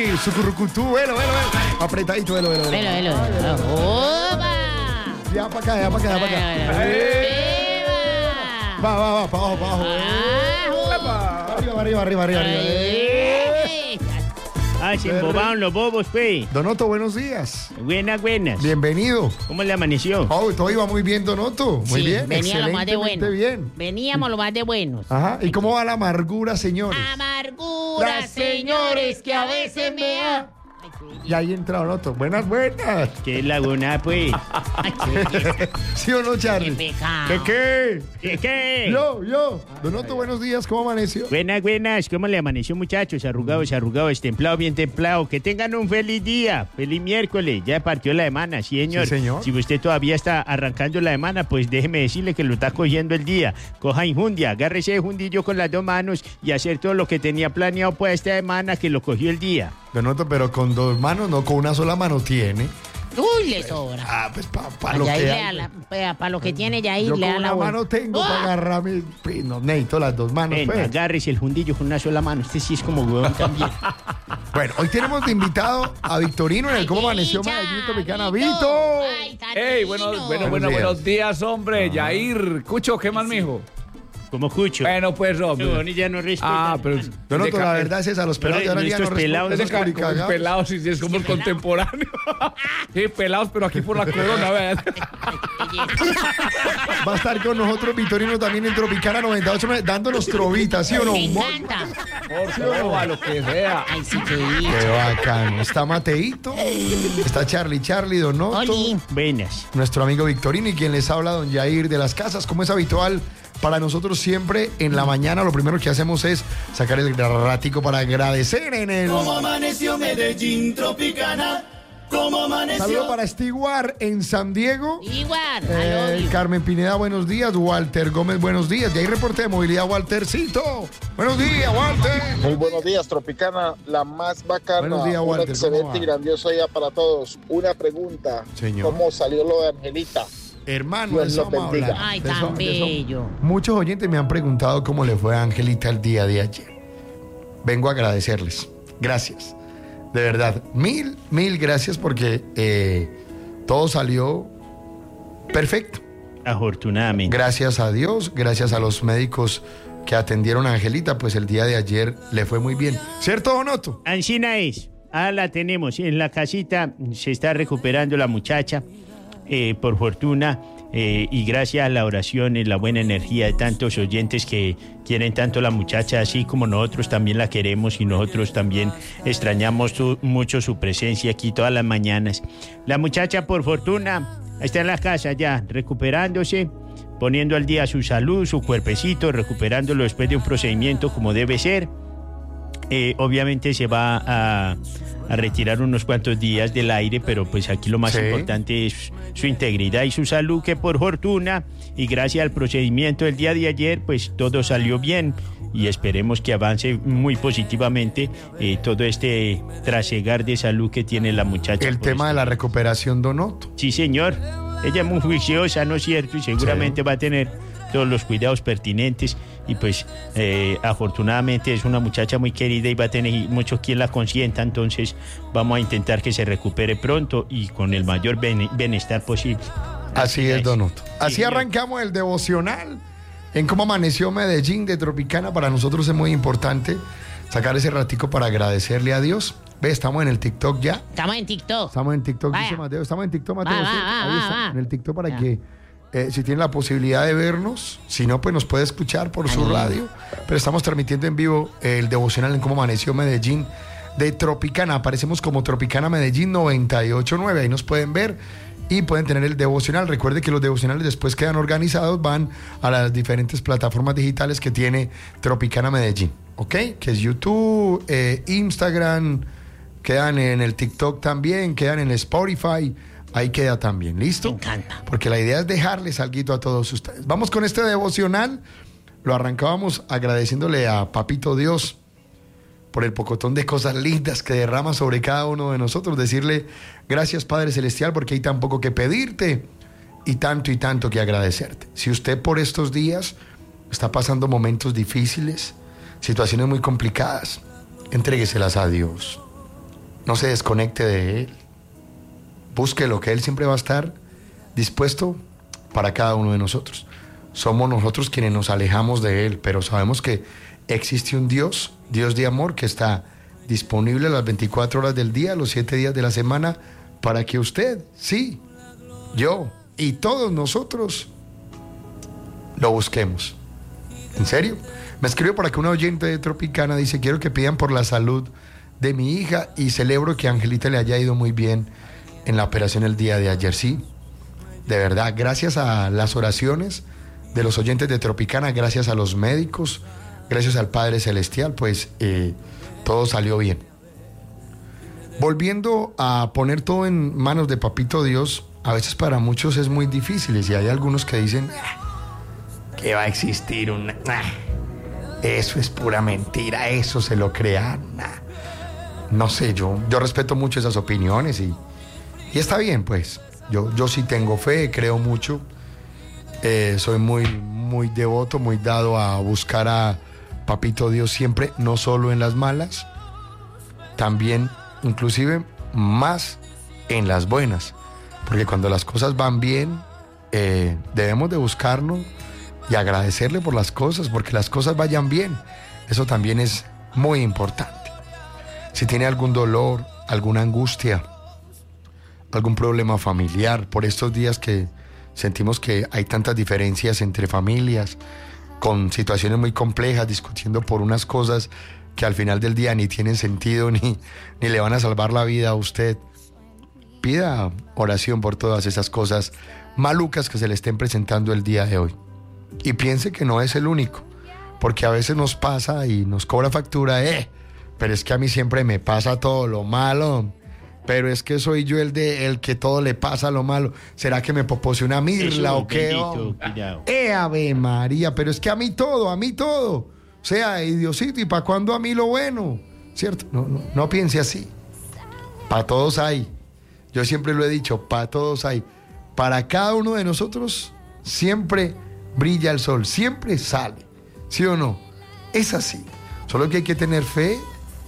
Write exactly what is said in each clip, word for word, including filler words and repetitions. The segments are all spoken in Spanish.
Jair, sucurrucutú, velo, velo, velo. Apretadito, velo, velo. Velo, velo. ¡Opa! Ya para acá, ya para acá, ya para acá. Va, va, va, para abajo, para abajo. Arriba, arriba, arriba, arriba, arriba. Ah, se embobaron los bobos, pues. Donoto, buenos días. Buenas, buenas. Bienvenido. ¿Cómo le amaneció? Oh, todo iba muy bien, Donoto. Muy Sí, bien. venía lo más de bueno. Bien. Veníamos lo más de buenos. Ajá. ¿Y cómo va la amargura, señores? Amargura, señores, que a veces me da. Y ahí entra Donoto. Buenas, buenas. ¿Qué laguna, pues? ¿Sí o no, Charlie? Qué pecado. ¿Qué qué? ¿Qué, qué? Yo, yo. Donoto, buenos días. ¿Cómo amaneció? Buenas, buenas. ¿Cómo le amaneció, muchachos? Arrugados, arrugados, templado, bien templado. Que tengan un feliz día. Feliz miércoles. Ya partió la semana, ¿sí, señor? Sí, señor. Si usted todavía está arrancando la semana, pues déjeme decirle que lo está cogiendo el día. Coja injundia, agárrese de jundillo con las dos manos y hacer todo lo que tenía planeado para esta semana, que lo cogió el día. Donoto, pero con dos manos, no, con una sola mano tiene. Uy, le sobra. Ah, pues para pa Pa lo Yair que le hay. da la- pa- pa lo que tiene Yair Yo le con da la una vuelta. mano tengo ¡Ah! para agarrarme. Pues, no, necesito las dos manos, Ven, pues. agárrese el jundillo con una sola mano. Este sí es como huevón también. Bueno, hoy tenemos de invitado a Victorino en el Cómo Amaneció Ay, Medellín Vito, Tropicana. Vito. ¡Vito! Ay, tan Ey, bueno, divino. bueno, bueno, Buenos días. buenos días, hombre. Yair, Cucho, ¿qué más, mijo? Como cucho. Bueno, pues, Rob. Huevón, y ya no respeta. Ah, pero... Donoto, de la ca- verdad es esa, los pelados de no, ahora día no estos pelados, responden es de esos ca- como curicagados. pelados, sí, sí, es como el contemporáneo. Sí, pelados, pero aquí por la corona, ¿verdad? Va a estar con nosotros Victorino también en Tropicana noventa y ocho, dándonos trovitas, ¿sí o no? Me encanta. Por favor, a lo que sea. Ay, sí, qué dicho. Qué bacán. Está Mateito, está Charlie, Charlie, Donoto, Oli. Buenas. nuestro amigo Victorino y quien les habla, don Jair de las Casas. Como es habitual para nosotros siempre, en la mañana lo primero que hacemos es sacar el ratico para agradecer en el... Como amaneció Medellín Tropicana, como amaneció. Saludo para Stewart en San Diego. Igual. Eh, I love Carmen Pineda, buenos días. Walter Gómez, buenos días. Y hay reporte de movilidad, Waltercito. Buenos días, Walter. Muy buenos días, Tropicana, la más bacana. Buenos días, Un Walter, ¿cómo excelente va? y grandioso día para todos. Una pregunta. Señor. ¿Cómo salió lo de Angelita? Hermano, Dios de eso los vamos a bendiga. hablar. Ay, De eso- tan de eso- bello. Muchos oyentes me han preguntado cómo le fue a Angelita el día de ayer. Vengo a agradecerles. Gracias. De verdad, mil, mil gracias porque eh, todo salió perfecto. Afortunadamente. Gracias a Dios, gracias a los médicos que atendieron a Angelita, pues el día de ayer le fue muy bien. ¿Cierto, Donoto? Ancina es. Ah, la tenemos. En la casita se está recuperando la muchacha. Eh, por fortuna eh, y gracias a la oración y la buena energía de tantos oyentes que quieren tanto a la muchacha, así como nosotros también la queremos y nosotros también extrañamos su- mucho su presencia aquí todas las mañanas. La muchacha, por fortuna, está en la casa ya, recuperándose, poniendo al día su salud, su cuerpecito, recuperándolo después de un procedimiento como debe ser. Eh, obviamente se va a, a retirar unos cuantos días del aire, pero pues aquí lo más Sí. importante es su integridad y su salud, que por fortuna y gracias al procedimiento del día de ayer, pues todo salió bien y esperemos que avance muy positivamente eh, todo este trasegar de salud que tiene la muchacha. El por tema este- de la recuperación, Donoto. Sí, señor. Ella es muy juiciosa, ¿no es cierto? Y seguramente Sí. va a tener todos los cuidados pertinentes. Y pues, eh, afortunadamente es una muchacha muy querida y va a tener mucho quien la consienta. Entonces, vamos a intentar que se recupere pronto y con el mayor bene- bienestar posible. Así es, Donoto. Así señor. arrancamos el devocional en cómo amaneció Medellín de Tropicana. Para nosotros es muy importante sacar ese ratico para agradecerle a Dios. Ve, estamos en el TikTok ya. Estamos en TikTok. Estamos en TikTok, Vaya. dice Mateo. Estamos en TikTok, Mateo. Va, va, ¿sí? va, Ahí va, está, va. en el TikTok para Ya. que, eh, si tiene la posibilidad de vernos, si no, pues nos puede escuchar por su Ahí. radio. Pero estamos transmitiendo en vivo el devocional en cómo amaneció Medellín de Tropicana. Aparecemos como Tropicana Medellín noventa y ocho nueve. Ahí nos pueden ver y pueden tener el devocional. Recuerde que los devocionales después quedan organizados, van a las diferentes plataformas digitales que tiene Tropicana Medellín, ¿ok? Que es YouTube, eh, Instagram, quedan en el TikTok también, quedan en Spotify, ahí queda también, ¿listo? Me encanta. Porque la idea es dejarles algo a todos ustedes. Vamos con este devocional, lo arrancábamos agradeciéndole a Papito Dios por el pocotón de cosas lindas que derrama sobre cada uno de nosotros, decirle gracias Padre Celestial porque hay tan poco que pedirte y tanto y tanto que agradecerte. Si usted por estos días está pasando momentos difíciles, situaciones muy complicadas, entrégueselas a Dios. no se desconecte de Él. Busque lo que Él siempre va a estar dispuesto para cada uno de nosotros. Somos nosotros quienes nos alejamos de Él, pero sabemos que existe un Dios, Dios de amor, que está disponible las veinticuatro horas del día, los siete días de la semana, para que usted, sí, yo y todos nosotros lo busquemos. ¿En serio? Me escribió por acá una oyente de Tropicana, dice, quiero que pidan por la salud de mi hija y celebro que a Angelita le haya ido muy bien en la operación el día de ayer. Sí, de verdad, gracias a las oraciones de los oyentes de Tropicana, gracias a los médicos, gracias al Padre Celestial, pues eh, todo salió bien. Volviendo a poner todo en manos de Papito Dios, a veces para muchos es muy difícil, y hay algunos que dicen ah, que va a existir una... Ah, eso es pura mentira, eso se lo crean. Ah. No sé, yo, yo respeto mucho esas opiniones y, y está bien, pues. Yo, yo sí tengo fe, creo mucho. Eh, soy muy, muy devoto, muy dado a buscar a Papito Dios siempre, no solo en las malas, también, inclusive, más en las buenas. Porque cuando las cosas van bien, eh, debemos de buscarnos y agradecerle por las cosas, porque las cosas vayan bien. Eso también es muy importante. Si tiene algún dolor, alguna angustia, algún problema familiar, por estos días que sentimos que hay tantas diferencias entre familias, con situaciones muy complejas, discutiendo por unas cosas que al final del día ni tienen sentido, ni, ni le van a salvar la vida a usted. Pida oración por todas esas cosas malucas que se le estén presentando el día de hoy. Y piense que no es el único, porque a veces nos pasa y nos cobra factura, eh, pero es que a mí siempre me pasa todo lo malo, pero es que soy yo el de el que todo le pasa lo malo. ¿Será que me popose una mirla o qué? Oh? Eh, Ave María, pero es que a mí todo, a mí todo. O sea, y Diosito, ¿y para cuándo a mí lo bueno? ¿Cierto? No, no, no piense así. Para todos hay. Yo siempre lo he dicho, para todos hay. Para cada uno de nosotros siempre brilla el sol, siempre sale. ¿Sí o no? Es así. Solo que hay que tener fe,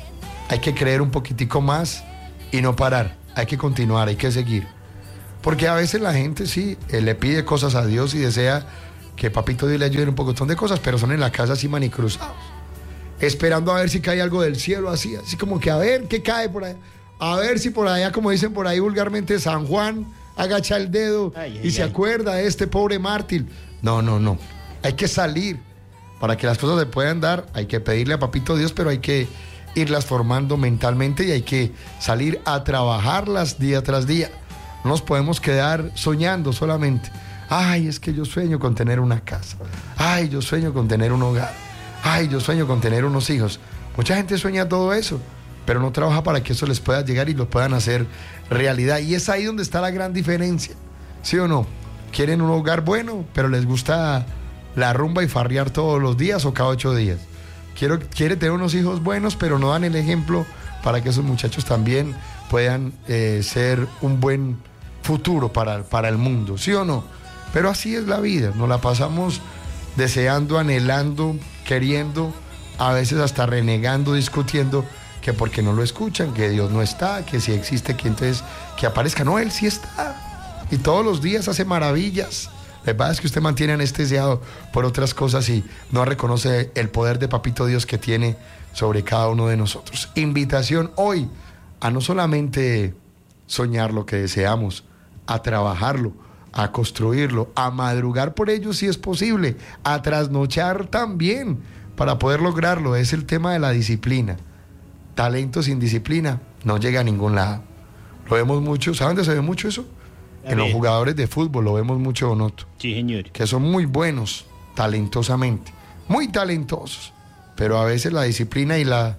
hay que creer un poquitico más y no parar. Hay que continuar, hay que seguir. Porque a veces la gente sí eh, le pide cosas a Dios y desea que Papito Dios le ayude en un poquitón de cosas, pero son en la casa así manicruzados, esperando a ver si cae algo del cielo, así, así como que a ver qué cae por ahí. A ver si por allá, como dicen por ahí vulgarmente, San Juan agacha el dedo ay, y ay, se ay. acuerda de este pobre mártir. No, no, no. Hay que salir. Para que las cosas se puedan dar, hay que pedirle a Papito Dios, pero hay que irlas formando mentalmente y hay que salir a trabajarlas día tras día. No nos podemos quedar soñando solamente. Ay, es que yo sueño con tener una casa. Ay, yo sueño con tener un hogar. Ay, yo sueño con tener unos hijos. Mucha gente sueña todo eso, pero no trabaja para que eso les pueda llegar y lo puedan hacer realidad. Y es ahí donde está la gran diferencia. ¿Sí o no? Quieren un hogar bueno, pero les gusta la rumba y farrear todos los días o cada ocho días. Quiero, quiere tener unos hijos buenos, pero no dan el ejemplo para que esos muchachos también puedan eh, ser un buen futuro para, para el mundo. ¿Sí o no? Pero así es la vida. Nos la pasamos deseando, anhelando, queriendo, a veces hasta renegando, discutiendo, que porque no lo escuchan, que Dios no está, que si existe, que entonces que aparezca. No, Él sí está. Y todos los días hace maravillas. La verdad es que usted mantiene anestesiado por otras cosas y no reconoce el poder de Papito Dios que tiene sobre cada uno de nosotros. Invitación hoy a no solamente soñar lo que deseamos, a trabajarlo, a construirlo, a madrugar por ello si es posible, a trasnochar también para poder lograrlo. Es el tema de la disciplina. Talento sin disciplina no llega a ningún lado. Lo vemos mucho. ¿Saben dónde se ve mucho eso? A en ver. Los jugadores de fútbol lo vemos mucho, Donoto. Sí, señor. Que son muy buenos, talentosamente. Muy talentosos. Pero a veces la disciplina y la,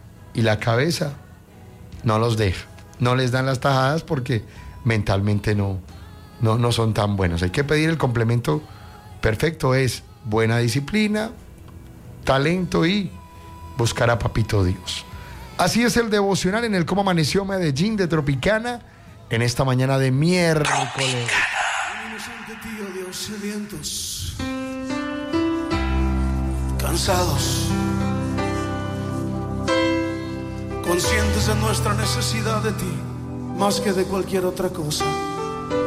y la cabeza no los deja. No les dan las tajadas porque mentalmente no, no, no son tan buenos. Hay que pedir el complemento perfecto. Es buena disciplina, talento y buscar a Papito Dios. Así es el devocional en el Cómo Amaneció Medellín de Tropicana en esta mañana de miércoles. Sedientos, cansados, conscientes de nuestra necesidad de ti, más que de cualquier otra cosa.